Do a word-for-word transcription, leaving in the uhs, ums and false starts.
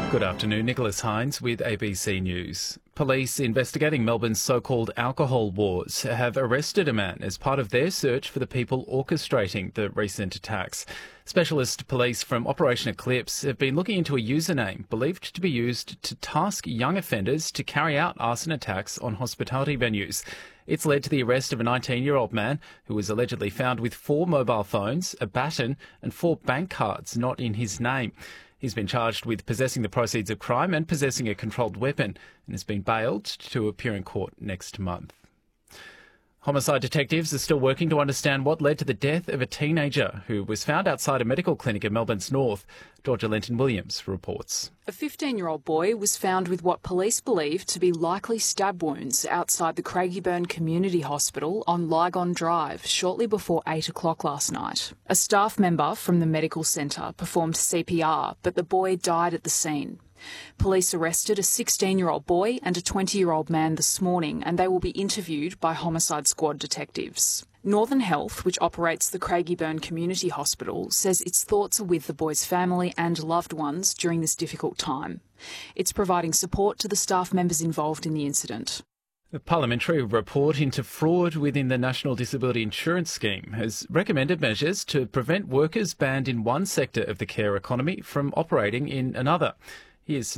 Good afternoon, Nicholas Hines with A B C News. Police investigating Melbourne's so-called alcohol wars have arrested a man as part of their search for the people orchestrating the recent attacks. Specialist police from Operation Eclipse have been looking into a username believed to be used to task young offenders to carry out arson attacks on hospitality venues. It's led to the arrest of a nineteen-year-old man who was allegedly found with four mobile phones, a baton and four bank cards not in his name. He's been charged with possessing the proceeds of crime and possessing a controlled weapon and has been bailed to appear in court next month. Homicide detectives are still working to understand what led to the death of a teenager who was found outside a medical clinic in Melbourne's north. Georgia Lenton-Williams reports. A fifteen-year-old boy was found with what police believe to be likely stab wounds outside the Craigieburn Community Hospital on Lygon Drive shortly before eight o'clock last night. A staff member from the medical centre performed C P R, but the boy died at the scene. Police arrested a sixteen-year-old boy and a twenty-year-old man this morning, and they will be interviewed by Homicide Squad detectives. Northern Health, which operates the Craigieburn Community Hospital, says its thoughts are with the boy's family and loved ones during this difficult time. It's providing support to the staff members involved in the incident. A parliamentary report into fraud within the National Disability Insurance Scheme has recommended measures to prevent workers banned in one sector of the care economy from operating in another. Here's